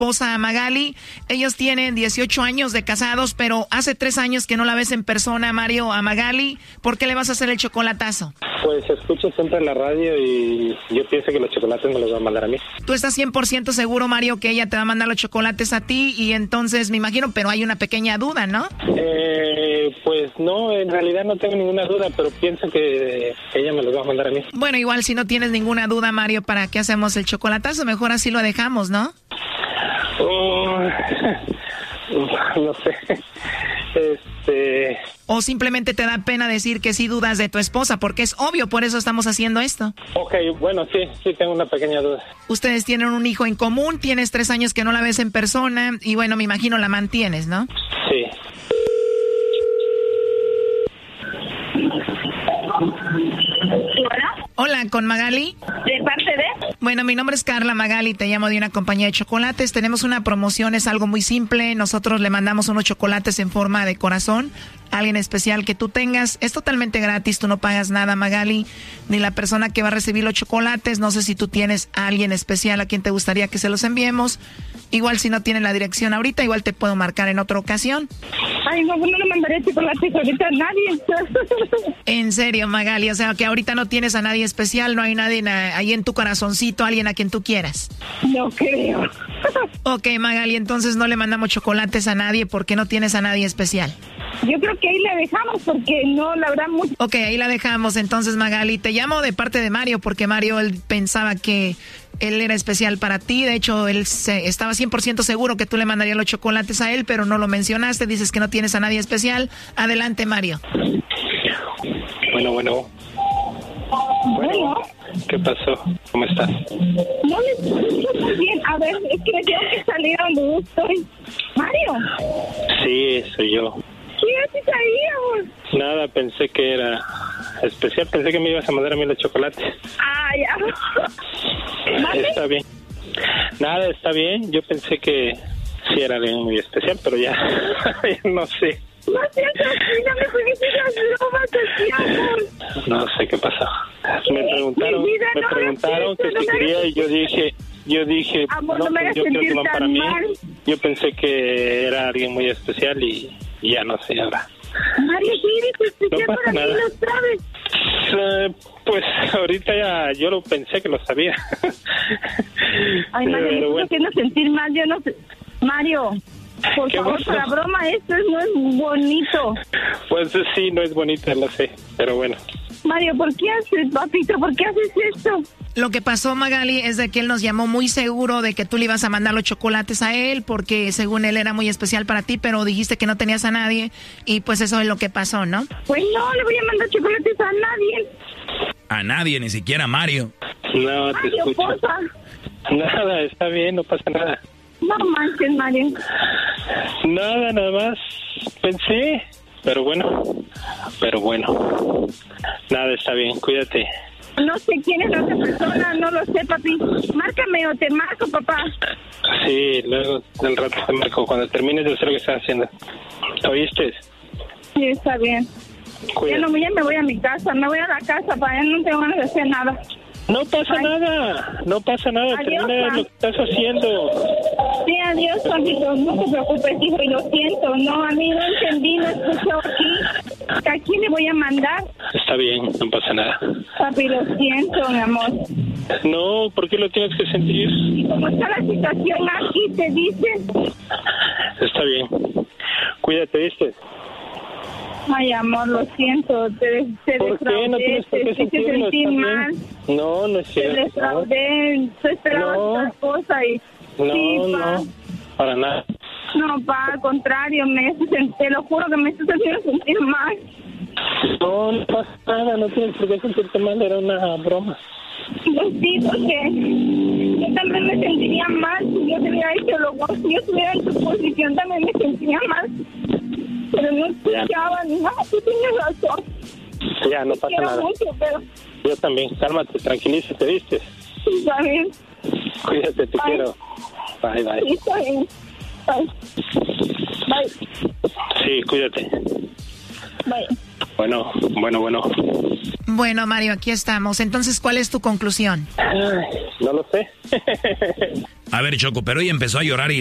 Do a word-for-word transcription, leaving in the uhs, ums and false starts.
esposa Magali. Ellos tienen dieciocho años de casados, pero hace tres años que no la ves en persona, Mario, a Magali. ¿Por qué le vas a hacer el chocolatazo? Pues escucho siempre en la radio y yo pienso que los chocolates me los va a mandar a mí. Tú estás cien por ciento seguro, Mario, que ella te va a mandar los chocolates a ti, y entonces me imagino, pero hay una pequeña duda, ¿no? Eh, pues no, en realidad no tengo ninguna duda, pero pienso que ella me los va a mandar a mí. Bueno, igual si no tienes ninguna duda, Mario, ¿para qué hacemos el chocolatazo? Mejor así lo dejamos, ¿no? Oh, no sé. Este... O simplemente te da pena decir que sí dudas de tu esposa, porque es obvio, por eso estamos haciendo esto. Ok, bueno, sí, sí tengo una pequeña duda. Ustedes tienen un hijo en común, tienes tres años que no la ves en persona, y bueno, me imagino la mantienes, ¿no? Sí. ¿Hola? Hola, ¿con Magali? ¿De parte de? Bueno, mi nombre es Carla Magali, te llamo de una compañía de chocolates. Tenemos una promoción, es algo muy simple. Nosotros le mandamos unos chocolates en forma de corazón a alguien especial que tú tengas. Es totalmente gratis, tú no pagas nada, Magali, ni la persona que va a recibir los chocolates. No sé si tú tienes a alguien especial a quien te gustaría que se los enviemos. Igual si no tienen la dirección ahorita, igual te puedo marcar en otra ocasión. Ay, no, no le mandaré chocolates ahorita a nadie. En serio, Magali, o sea que ahorita no tienes a nadie especial, no hay nadie ahí en tu corazoncito, alguien a quien tú quieras. No creo. Ok, Magali, entonces no le mandamos chocolates a nadie porque no tienes a nadie especial. Yo creo que ahí la dejamos porque no la habrá mucho. Ok, ahí la dejamos. Entonces, Magali, te llamo de parte de Mario porque Mario, él pensaba que él era especial para ti. De hecho, él se, estaba cien por ciento seguro que tú le mandarías los chocolates a él, pero no lo mencionaste. Dices que no tienes a nadie especial. Adelante, Mario. Bueno, bueno. Bueno, ¿qué pasó? ¿Cómo estás? No le escucho muy bien. A ver, es que me tengo que salir a donde estoy. Mario. Sí, soy yo. ¿Qué haces ahí, amor? Nada, pensé que era especial. Pensé que me ibas a mandar a mí los chocolates. Ah, ya. Está bien. Nada, está bien. Yo pensé que sí era alguien muy especial, pero ya, ya no sé. No seas así, no me juegues las bromas así, amor. No sé qué pasó. Me preguntaron, vida, me no preguntaron que que si quería y yo dije, yo dije, amor, no, no me pues yo creo que van para mí. mal. Yo pensé que era alguien muy especial y, y ya no sé ahora. Mario, sí, eres especial No para mí, nada. lo sabes. Eh, pues ahorita ya yo lo pensé que lo sabía. Ay, Mario, me estoy haciendo sentir mal, yo no sé. Mario, por favor, pasó? para broma, esto no es bonito. Pues sí, no es bonito, lo sé, pero bueno. Mario, ¿por qué haces, papito? ¿Por qué haces esto? Lo que pasó, Magali, es de que él nos llamó muy seguro de que tú le ibas a mandar los chocolates a él porque según él era muy especial para ti, pero dijiste que no tenías a nadie y pues eso es lo que pasó, ¿no? Pues no, le voy a mandar chocolates a nadie. A nadie, ni siquiera a Mario. No, te Mario, escucho. porfa. Nada, está bien, no pasa nada. No manches, Mario. Nada, nada más pensé, pero bueno, pero bueno. Nada, está bien, cuídate. No sé quién es la otra persona, no lo sé, papi. Márcame o te marco, papá. Sí, luego del rato te marco cuando termines de hacer lo que estás haciendo. ¿Oíste? Sí, está bien. Cuídate. Ya, no, ya me voy a mi casa, me voy a la casa, para ya no tengo ganas de hacer nada. No pasa Ay. nada, no pasa nada, Adiós, termina pa. lo que estás haciendo. Sí, adiós, papito, no te preocupes, hijo, y lo siento, no, a mí no entendí, no escuchó aquí. ¿A quién le voy a mandar? Está bien, no pasa nada. Papi, lo siento, mi amor. No, ¿por qué lo tienes que sentir? ¿Y cómo está la situación aquí, te dicen? Está bien, cuídate, ¿viste? Ay, amor, lo siento, te, te ¿Por qué? No defraudé, tienes por qué te hice sentirlo, sentir está mal, bien. No, no es te cierto. defraudé, tú esperabas No. otra cosa y... No, sí, pa. no, para nada. No, pa, al contrario, me hace sen- te lo juro que me estás haciendo sentir mal. No, no pasa nada, no tienes por qué sentirte mal, era una broma. Pues sí, porque yo también me sentiría mal si yo te hubiera dicho lo bueno, si yo estuviera en tu posición también me sentiría mal. Pero no escuchaba ni nada, tú tienes razón. Ya, no Te pasa quiero nada. mucho, pero Yo también, cálmate, tranquilízate, ¿viste? sí, está bien. Cuídate, te Bye. quiero. Bye, bye. Sí, está bien. Bye. Bye. Sí, cuídate. Bye. Bueno, bueno, bueno. Bueno, Mario, aquí estamos. Entonces, ¿cuál es tu conclusión? Ay, no lo sé. A ver, Choco, pero ella empezó a llorar y